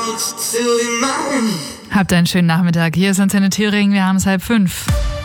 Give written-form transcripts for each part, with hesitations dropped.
Habt einen schönen Nachmittag. Hier ist Antenne Thüringen. Wir haben es 4:30.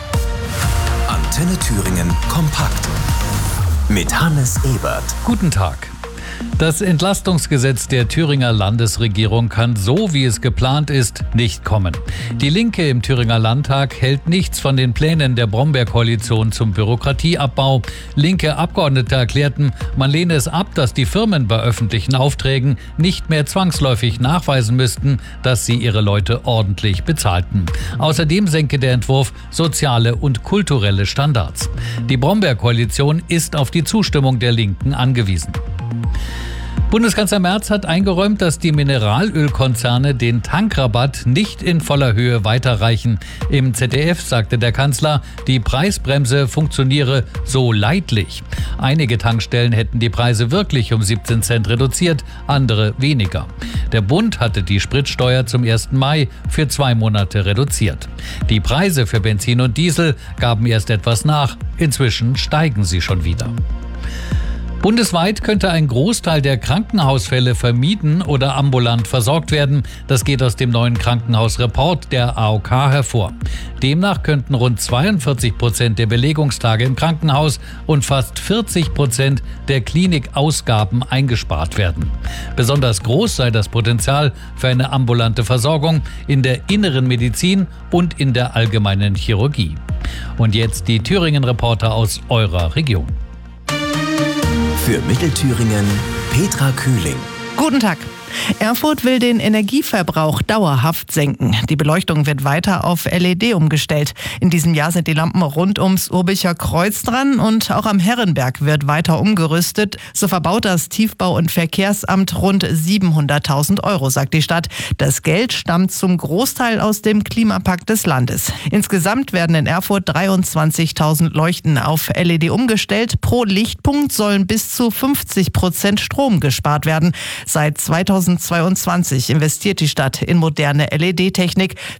Antenne Thüringen kompakt mit Hannes Ebert. Guten Tag. Das Entlastungsgesetz der Thüringer Landesregierung kann so, wie es geplant ist, nicht kommen. Die Linke im Thüringer Landtag hält nichts von den Plänen der Brombeerkoalition zum Bürokratieabbau. Linke Abgeordnete erklärten, man lehne es ab, dass die Firmen bei öffentlichen Aufträgen nicht mehr zwangsläufig nachweisen müssten, dass sie ihre Leute ordentlich bezahlten. Außerdem senke der Entwurf soziale und kulturelle Standards. Die Brombeerkoalition ist auf die Zustimmung der Linken angewiesen. Bundeskanzler Merz hat eingeräumt, dass die Mineralölkonzerne den Tankrabatt nicht in voller Höhe weiterreichen. Im ZDF sagte der Kanzler, die Preisbremse funktioniere so leidlich. Einige Tankstellen hätten die Preise wirklich um 17 Cent reduziert, andere weniger. Der Bund hatte die Spritsteuer zum 1. Mai für 2 Monate reduziert. Die Preise für Benzin und Diesel gaben erst etwas nach. Inzwischen steigen sie schon wieder. Bundesweit könnte ein Großteil der Krankenhausfälle vermieden oder ambulant versorgt werden. Das geht aus dem neuen Krankenhausreport der AOK hervor. Demnach könnten rund 42% der Belegungstage im Krankenhaus und fast 40% der Klinikausgaben eingespart werden. Besonders groß sei das Potenzial für eine ambulante Versorgung in der inneren Medizin und in der allgemeinen Chirurgie. Und jetzt die Thüringen-Reporter aus eurer Region. Für Mittelthüringen Petra Kühling. Guten Tag. Erfurt will den Energieverbrauch dauerhaft senken. Die Beleuchtung wird weiter auf LED umgestellt. In diesem Jahr sind die Lampen rund ums Urbicher Kreuz dran und auch am Herrenberg wird weiter umgerüstet. So verbaut das Tiefbau- und Verkehrsamt rund 700.000 €, sagt die Stadt. Das Geld stammt zum Großteil aus dem Klimapakt des Landes. Insgesamt werden in Erfurt 23.000 Leuchten auf LED umgestellt. Pro Lichtpunkt sollen bis zu 50% Strom gespart werden. Seit 2022 investiert die Stadt in moderne LED-Technik.